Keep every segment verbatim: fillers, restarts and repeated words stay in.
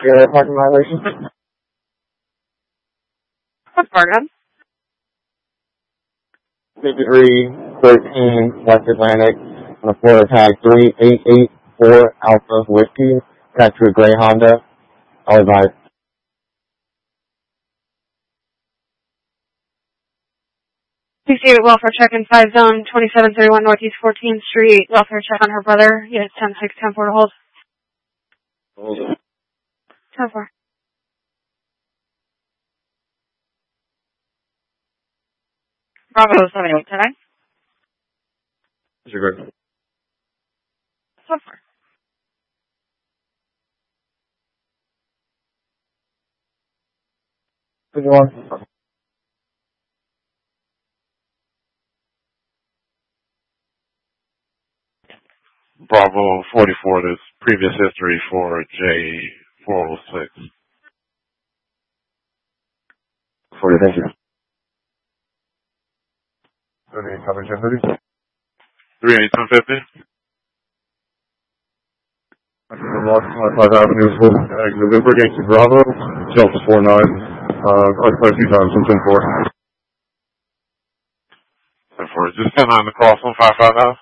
Yeah, parking violation. What's parking? fifty-three thirteen West Atlantic on a Florida tag three eight eight four Alpha Whiskey. Got to a gray Honda. I was like, sixty-eight welfare check in five zone, twenty-seven thirty-one Northeast fourteenth Street. Welfare check on her brother. Yes, ten six, ten four to hold. hold it. ten four. Bravo seven eight ten nine. Sugar. ten four. fifty-one. Bravo forty-four, there's previous history for J four oh six. forty, thank you. thirty-eight, coverage fifty. three eighty-two fifty. North Avenue, November Yankee Bravo, Delta four nine. Uh, I played a few times in ten four. ten four, just ten nine the cross on five five nine.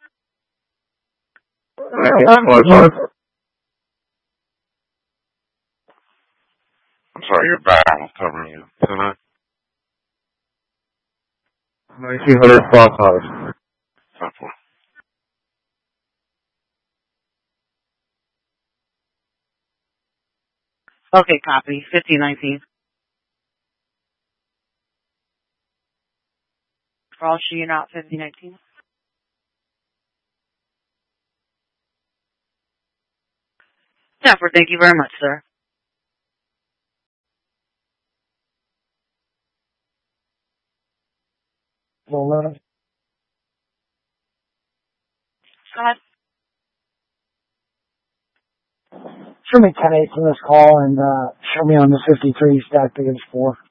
I'm sorry, your background's covering you. ten nine. nineteen hundred Fox House. ten four. Okay, copy. fifteen nineteen. For all she and out fifteen nineteen. Stafford, thank you very much, sir. Well, Go ahead. Show me ten eight from this call and uh, show me on the fifty-three stacked against four.